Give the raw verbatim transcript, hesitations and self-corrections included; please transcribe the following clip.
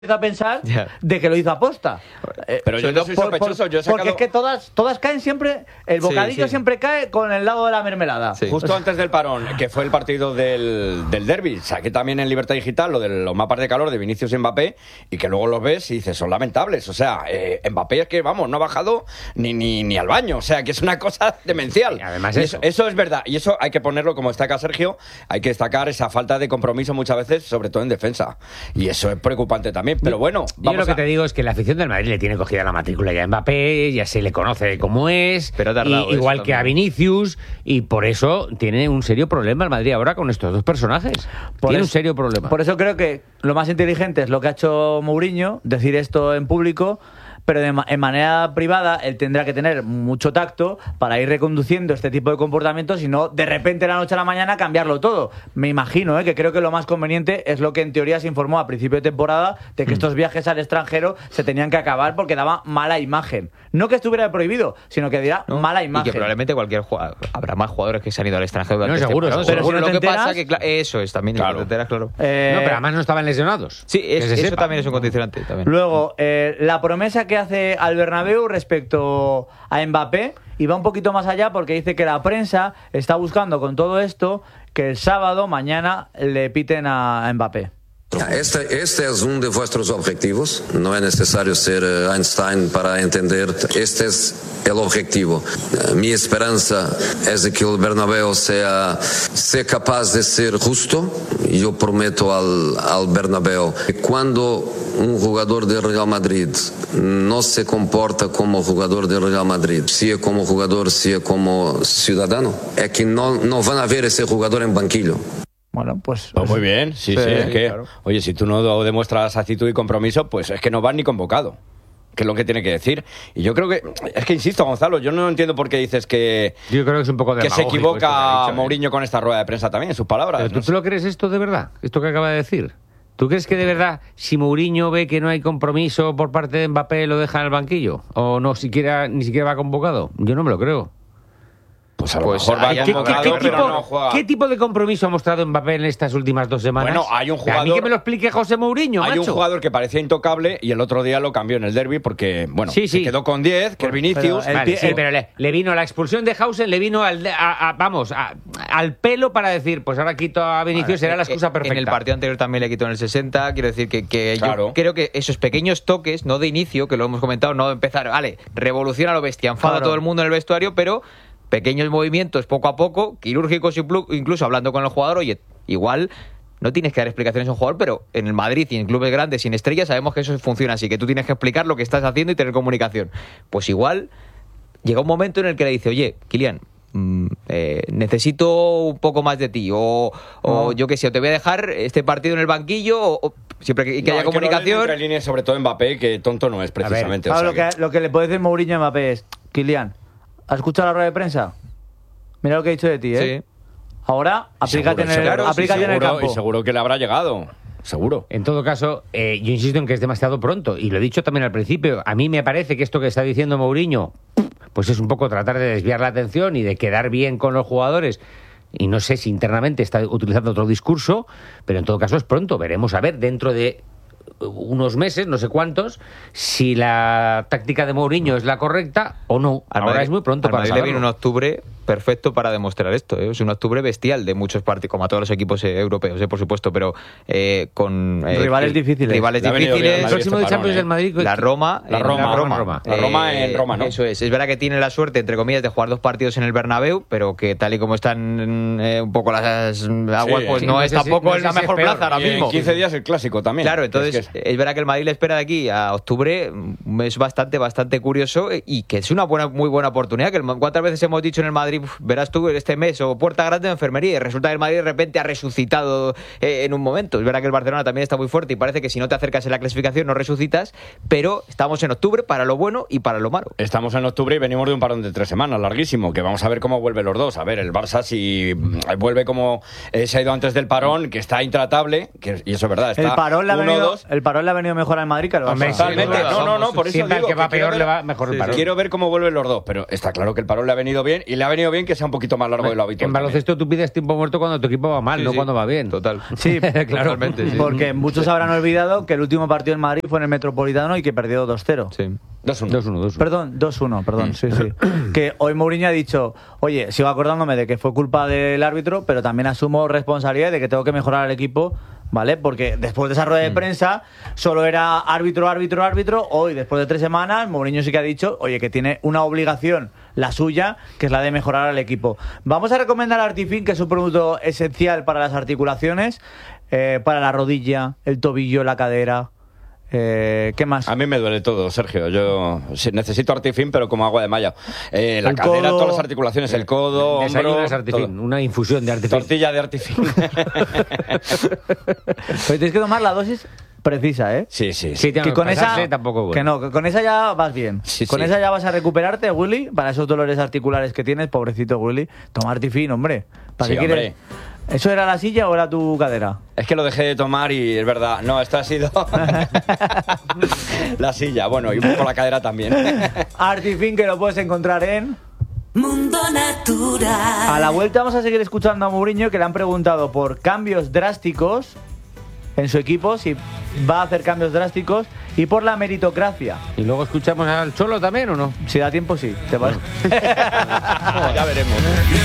a pensar yeah. de que lo hizo aposta. Pero yo no soy por, sospechoso, yo he sacado... Porque es que todas, todas caen siempre, el bocadillo sí, sí. siempre cae con el lado de la mermelada. Sí. Justo antes del parón, que fue el partido del, del derbi, saqué también en Libertad Digital lo de los mapas de calor de Vinicius y Mbappé, y que luego los ves y dices, son lamentables. O sea, eh, Mbappé es que, vamos, no ha bajado ni, ni, ni al baño. O sea, que es una cosa demencial. Y además eso. eso. Eso es verdad. Y eso hay que ponerlo, como destaca Sergio, hay que destacar esa falta de compromiso muchas veces, sobre todo en defensa. Y eso es preocupante también. Pero bueno... Yo lo que a... te digo es que la afición del Madrid le tiene cogida la matrícula ya a Mbappé, ya se le conoce cómo es, pero y, igual que a Vinicius, y por eso tiene un serio problema el Madrid ahora con estos dos personajes. Por tiene eso, un serio problema. Por eso creo que lo más inteligente es lo que ha hecho Mourinho, decir esto en público, pero de ma- en manera privada él tendrá que tener mucho tacto para ir reconduciendo este tipo de comportamientos y no de repente de la noche a la mañana cambiarlo todo. Me imagino ¿eh? que creo que lo más conveniente es lo que en teoría se informó a principio de temporada, de que mm. estos viajes al extranjero se tenían que acabar porque daba mala imagen. No que estuviera prohibido, sino que dirá no, mala imagen. Y que probablemente cualquier jugador, habrá más jugadores que se han ido al extranjero. No, seguro, este seguro. Pero seguro. Si no lo que enteras, pasa que cl- eso es también claro. Te enteras, claro. Eh, no, pero además no estaban lesionados. Sí, es, eso sepa. también es un condicionante. También. Luego, eh, la promesa que hace al Bernabéu respecto a Mbappé, y va un poquito más allá porque dice que la prensa está buscando con todo esto que el sábado, mañana, le piten a Mbappé. Este, este es uno de vuestros objetivos. No es necesario ser Einstein para entender. Este es el objetivo. Mi esperanza es de que el Bernabéu sea, sea capaz de ser justo. Yo prometo al, al Bernabéu que cuando un jugador del Real Madrid no se comporta como jugador del Real Madrid, sea como jugador, sea como ciudadano, es que no, no van a ver ese jugador en banquillo. Bueno, pues... pues muy bien, sí, sí, sí es que, claro. Oye, si tú no demuestras actitud y compromiso, pues es que no vas ni convocado, que es lo que tiene que decir. Y yo creo que, es que insisto, Gonzalo, yo no entiendo por qué dices que... Yo creo que es un poco de que se equivoca dicho, Mourinho ¿eh? con esta rueda de prensa también, en sus palabras. ¿Pero tú, ¿tú lo crees esto de verdad? ¿Esto que acaba de decir? ¿Tú crees que de verdad, si Mourinho ve que no hay compromiso por parte de Mbappé, lo deja en el banquillo? ¿O no siquiera ni siquiera va convocado? Yo no me lo creo. Pues a lo pues mejor va ¿qué, convocado, ¿qué, qué, pero tipo, no juega. ¿Qué tipo de compromiso ha mostrado Mbappé en estas últimas dos semanas? Bueno, hay un jugador... A mí que me lo explique José Mourinho, Hay macho. un jugador que parecía intocable y el otro día lo cambió en el derbi porque, bueno, sí, sí. se quedó con diez, que es Vinicius. Pero, vale, sí, pero le, le vino la expulsión de Hausen, le vino al, a, a, vamos, a, al pelo para decir, pues ahora quito a Vinicius, vale, será la excusa perfecta. En el partido anterior también le quitó en el sesenta, quiero decir que, que claro. yo creo que esos pequeños toques, no de inicio, que lo hemos comentado, no de empezar, vale, revoluciona lo bestia, enfada claro. a todo el mundo en el vestuario, pero... pequeños movimientos poco a poco, quirúrgicos, incluso hablando con el jugador, oye, igual no tienes que dar explicaciones a un jugador, pero en el Madrid y en clubes grandes, sin estrellas, sabemos que eso funciona así, que tú tienes que explicar lo que estás haciendo y tener comunicación. Pues igual llega un momento en el que le dice, oye, Kylian, mm, eh, necesito un poco más de ti, o, o no. yo qué sé, o te voy a dejar este partido en el banquillo, o, o siempre que, que no, haya comunicación. Que líneas, sobre todo Mbappé, que tonto no es precisamente. A ver, o sea, lo, que, lo que le puede decir Mourinho a Mbappé es, Kylian, ¿has escuchado la rueda de prensa? Mira lo que he dicho de ti, ¿eh? Sí. Ahora, aplícate, seguro, en, el, seguro, aplícate sí, en el seguro, campo. Y seguro que le habrá llegado. Seguro. En todo caso, eh, yo insisto en que es demasiado pronto. Y lo he dicho también al principio. A mí me parece que esto que está diciendo Mourinho, pues es un poco tratar de desviar la atención y de quedar bien con los jugadores. Y no sé si internamente está utilizando otro discurso, pero en todo caso es pronto. Veremos a ver dentro de unos meses, no sé cuántos, si la táctica de Mourinho es la correcta o no. Al Ahora Madrid, es muy pronto al para Madrid saberlo. Le viene un octubre perfecto para demostrar esto, ¿eh? Es un octubre bestial de muchos partidos, como a todos los equipos eh, europeos, ¿eh? Por supuesto, pero eh, con eh, rivales difíciles. Rivales difíciles. El próximo de Champions del Madrid. La Roma, la Roma, la Roma, Roma, la Roma en Roma, ¿no? Eso es. Es verdad que tiene la suerte, entre comillas, de jugar dos partidos en el Bernabéu, pero que tal y como están eh, un poco las aguas, sí, pues sí, no, no es tampoco no es la mejor plaza ahora mismo. En quince días el clásico también. Claro, entonces es, que es... es verdad que el Madrid le espera de aquí a octubre, es bastante, bastante curioso y que es una buena, muy buena oportunidad. Que cuántas veces hemos dicho en el Madrid, verás tú este mes o puerta grande de enfermería, y resulta que el Madrid de repente ha resucitado eh, en un momento. Es verdad que el Barcelona también está muy fuerte y parece que si no te acercas en la clasificación no resucitas, pero estamos en octubre para lo bueno y para lo malo. Estamos en octubre y venimos de un parón de tres semanas larguísimo, que vamos a ver cómo vuelven los dos. A ver, el Barça si vuelve como eh, se ha ido antes del parón, que está intratable, que, y eso es verdad, está el parón le ha uno, venido, dos. el parón le ha venido mejor al Madrid que al Barça. Totalmente, sí, no, no, no, por eso siempre digo al que va que peor ver, le va mejor el sí, parón. Quiero ver cómo vuelven los dos, pero está claro que el parón le ha venido bien y le ha venido venido bien que sea un poquito más largo de lo habitual. En baloncesto tú pides tiempo muerto cuando tu equipo va mal, Sí, no sí. cuando va bien. Total. Sí, Claro. Totalmente, sí. porque muchos habrán olvidado que el último partido en Madrid fue en el Metropolitano y que perdió dos cero. Sí. dos uno. dos uno, dos uno. Perdón, dos uno, perdón, sí, sí. Que hoy Mourinho ha dicho, oye, sigo acordándome de que fue culpa del árbitro, pero también asumo responsabilidad de que tengo que mejorar al equipo, ¿vale? Porque después de esa rueda de prensa solo era árbitro, árbitro, árbitro. Hoy, después de tres semanas, Mourinho sí que ha dicho, oye, que tiene una obligación, la suya, que es la de mejorar al equipo. Vamos a recomendar Artifin, que es un producto esencial para las articulaciones, eh, para la rodilla, el tobillo, la cadera. Eh, ¿Qué más? A mí me duele todo, Sergio. Yo sí, necesito Artifin, pero como agua de malla. Eh, la El cadera, codo. todas las articulaciones, el codo, Desayuno hombro, es Artifin, todo. una infusión de Artifin. Tortilla de Artifin. Pero tienes que tomar la dosis precisa, ¿eh? Sí, sí, sí. Sí, Que tío, con esa pasarse tampoco es bueno. que no, que con esa ya vas bien. Sí, con sí. esa ya vas a recuperarte, Willy, para esos dolores articulares que tienes, pobrecito Willy. Toma Artifin, hombre. ¿Para Sí, qué quieres? hombre. ¿Eso era la silla o era tu cadera? Es que lo dejé de tomar y es verdad. No, esta ha sido la silla. Bueno, y un poco la cadera también. Artifin, que lo puedes encontrar en... Mundo Natural. A la vuelta vamos a seguir escuchando a Mourinho, que le han preguntado por cambios drásticos en su equipo, si va a hacer cambios drásticos, y por la meritocracia. ¿Y luego escuchamos al Cholo también o no? Si da tiempo, sí. ¿Te parece? Ya veremos.